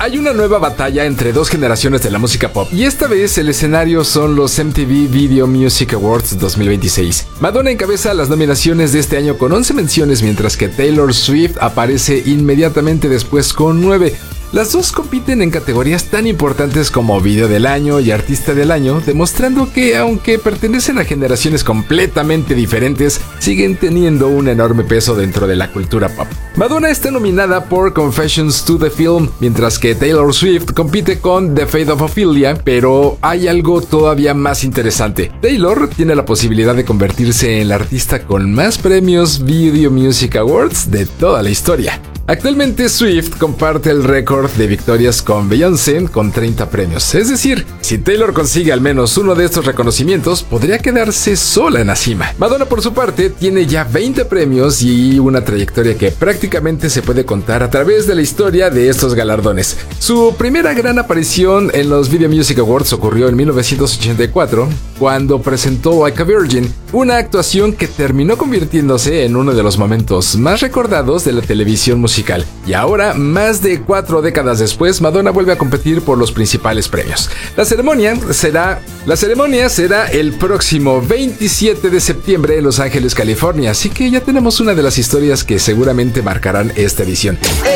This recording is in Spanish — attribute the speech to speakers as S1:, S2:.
S1: Hay una nueva batalla entre dos generaciones de la música pop, y esta vez el escenario son los MTV Video Music Awards 2026. Madonna encabeza las nominaciones de este año con 11 menciones, mientras que Taylor Swift aparece inmediatamente después con 9. Las dos compiten en categorías tan importantes como Video del Año y Artista del Año, demostrando que, aunque pertenecen a generaciones completamente diferentes, siguen teniendo un enorme peso dentro de la cultura pop. Madonna está nominada por Confessions to the Film, mientras que Taylor Swift compite con The Fate of Ophelia, pero hay algo todavía más interesante. Taylor tiene la posibilidad de convertirse en la artista con más premios Video Music Awards de toda la historia. Actualmente Swift comparte el récord de victorias con Beyoncé con 30 premios. Es decir, si Taylor consigue al menos uno de estos reconocimientos, podría quedarse sola en la cima. Madonna, por su parte, tiene ya 20 premios y una trayectoria que prácticamente se puede contar a través de la historia de estos galardones. Su primera gran aparición en los Video Music Awards ocurrió en 1984, cuando presentó Like a Virgin, una actuación que terminó convirtiéndose en uno de los momentos más recordados de la televisión musical. Y ahora, más de 4 décadas después, Madonna vuelve a competir por los principales premios. La ceremonia será el próximo 27 de septiembre en Los Ángeles, California, así que ya tenemos una de las historias que seguramente marcarán esta edición.